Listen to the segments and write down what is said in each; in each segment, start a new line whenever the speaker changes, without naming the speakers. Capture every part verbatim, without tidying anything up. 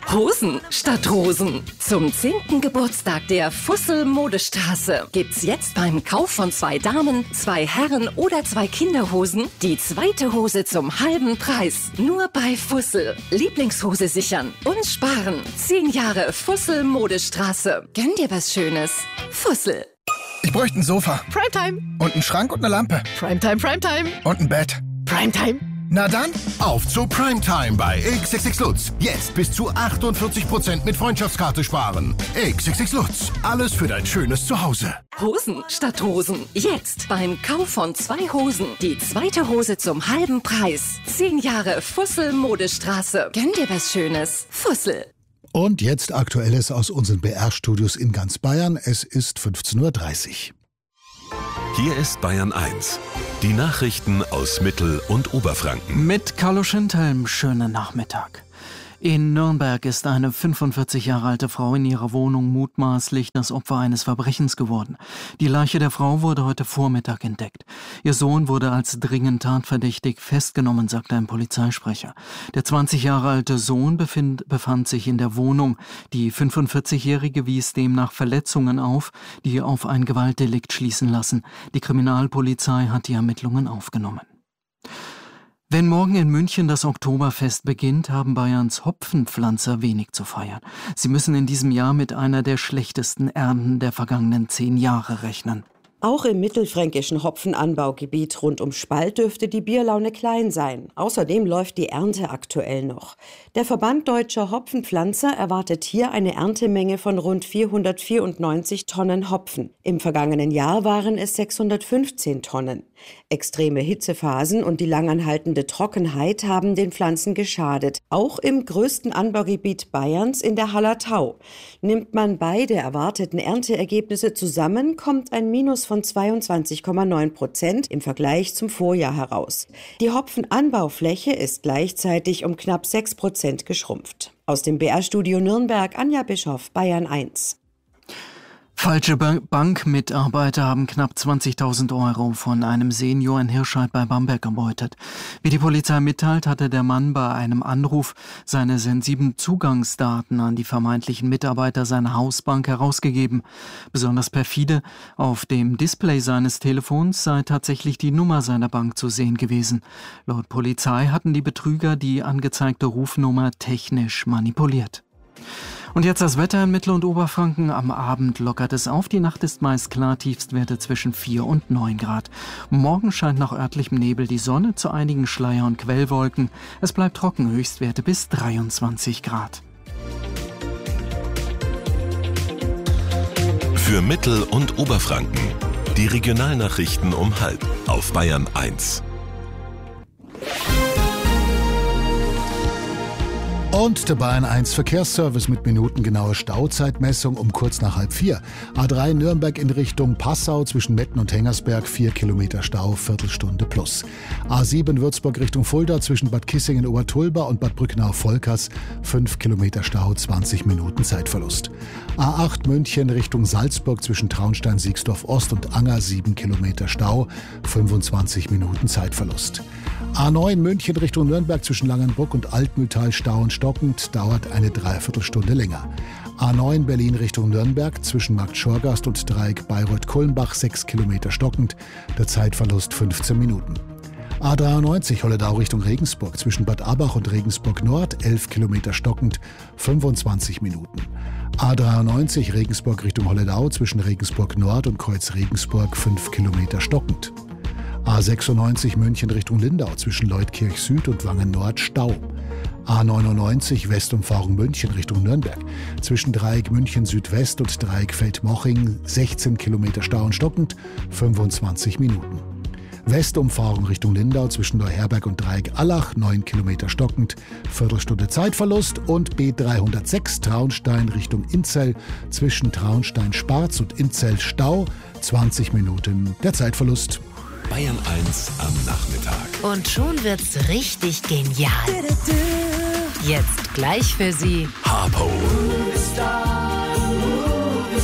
Hosen statt Rosen. Zum zehnten Geburtstag der Fussel Modestraße gibt's jetzt beim Kauf von zwei Damen, zwei Herren oder zwei Kinderhosen die zweite Hose zum halben Preis. Nur bei Fussel. Lieblingshose sichern und sparen. Zehn Jahre Fussel Modestraße. Gönn dir was Schönes. Fussel.
Ich bräuchte ein Sofa.
Primetime.
Und einen Schrank und eine Lampe.
Primetime, Primetime.
Und ein Bett.
Primetime.
Na dann,
auf zu Primetime bei X X X Lutz. Jetzt bis zu achtundvierzig Prozent mit Freundschaftskarte sparen. X X X Lutz. Alles für dein schönes Zuhause.
Hosen statt Rosen. Jetzt beim Kauf von zwei Hosen die zweite Hose zum halben Preis. Zehn Jahre Fussel Modestraße. Gönn dir was Schönes. Fussel.
Und jetzt Aktuelles aus unseren B R-Studios in ganz Bayern. Es ist fünfzehn Uhr dreißig.
Hier ist Bayern eins. Die Nachrichten aus Mittel- und Oberfranken.
Mit Carlo Schindhelm, schönen Nachmittag. In Nürnberg ist eine fünfundvierzig Jahre alte Frau in ihrer Wohnung mutmaßlich das Opfer eines Verbrechens geworden. Die Leiche der Frau wurde heute Vormittag entdeckt. Ihr Sohn wurde als dringend tatverdächtig festgenommen, sagte ein Polizeisprecher. Der zwanzig Jahre alte Sohn befind, befand sich in der Wohnung. Die fünfundvierzigjährige wies demnach Verletzungen auf, die auf ein Gewaltdelikt schließen lassen. Die Kriminalpolizei hat die Ermittlungen aufgenommen. Wenn morgen in München das Oktoberfest beginnt, haben Bayerns Hopfenpflanzer wenig zu feiern. Sie müssen in diesem Jahr mit einer der schlechtesten Ernten der vergangenen zehn Jahre rechnen.
Auch im mittelfränkischen Hopfenanbaugebiet rund um Spalt dürfte die Bierlaune klein sein. Außerdem läuft die Ernte aktuell noch. Der Verband Deutscher Hopfenpflanzer erwartet hier eine Erntemenge von rund vierhundertvierundneunzig Tonnen Hopfen. Im vergangenen Jahr waren es sechshundertfünfzehn Tonnen. Extreme Hitzephasen und die langanhaltende Trockenheit haben den Pflanzen geschadet. Auch im größten Anbaugebiet Bayerns in der Hallertau. Nimmt man beide erwarteten Ernteergebnisse zusammen, kommt ein Minus von zweiundzwanzig Komma neun Prozent im Vergleich zum Vorjahr heraus. Die Hopfenanbaufläche ist gleichzeitig um knapp sechs Prozent geschrumpft. Aus dem B R-Studio Nürnberg, Anja Bischoff, Bayern eins.
Falsche Bankmitarbeiter haben knapp zwanzigtausend Euro von einem Senior in Hirscheid bei Bamberg erbeutet. Wie die Polizei mitteilt, hatte der Mann bei einem Anruf seine sensiblen Zugangsdaten an die vermeintlichen Mitarbeiter seiner Hausbank herausgegeben. Besonders perfide, auf dem Display seines Telefons sei tatsächlich die Nummer seiner Bank zu sehen gewesen. Laut Polizei hatten die Betrüger die angezeigte Rufnummer technisch manipuliert. Und jetzt das Wetter in Mittel- und Oberfranken. Am Abend lockert es auf. Die Nacht ist meist klar, Tiefstwerte zwischen vier und neun Grad. Morgen scheint nach örtlichem Nebel die Sonne, zu einigen Schleier- und Quellwolken. Es bleibt trocken, Höchstwerte bis dreiundzwanzig Grad.
Für Mittel- und Oberfranken. Die Regionalnachrichten um halb auf Bayern eins.
Und der Bayern eins Verkehrsservice mit minutengenauer Stauzeitmessung um kurz nach halb vier. A drei Nürnberg in Richtung Passau zwischen Metten und Hengersberg, vier Kilometer Stau, Viertelstunde plus. A sieben Würzburg Richtung Fulda zwischen Bad Kissingen-Obertulba und Bad Brücknau-Volkers, fünf Kilometer Stau, zwanzig Minuten Zeitverlust. A acht München Richtung Salzburg zwischen Traunstein-Siegsdorf-Ost und Anger, sieben Kilometer Stau, fünfundzwanzig Minuten Zeitverlust. A neun München Richtung Nürnberg zwischen Langenbruck und Altmühltal Stau und stockend, dauert eine Dreiviertelstunde länger. A neun Berlin Richtung Nürnberg zwischen Markt Schorgast und Dreieck Bayreuth-Kulmbach, sechs Kilometer stockend, der Zeitverlust fünfzehn Minuten. A dreiundneunzig Holledau Richtung Regensburg zwischen Bad Abach und Regensburg Nord, elf Kilometer stockend, fünfundzwanzig Minuten. A dreiundneunzig Regensburg Richtung Holledau zwischen Regensburg Nord und Kreuz Regensburg, fünf Kilometer stockend. A sechsundneunzig München Richtung Lindau zwischen Leutkirch Süd und Wangen Nord Stau. A neunundneunzig Westumfahrung München Richtung Nürnberg zwischen Dreieck München Südwest und Dreieck Feldmoching, sechzehn Kilometer Stau und stockend, fünfundzwanzig Minuten. Westumfahrung Richtung Lindau zwischen Neuherberg und Dreieck Allach, neun Kilometer stockend, Viertelstunde Zeitverlust. Und B dreihundertsechs Traunstein Richtung Inzell zwischen Traunstein-Sparz und Inzell Stau, zwanzig Minuten der Zeitverlust.
Bayern eins am Nachmittag.
Und schon wird's richtig genial. Jetzt gleich für Sie
Harpo.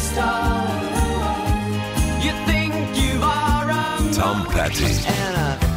Tom Petty.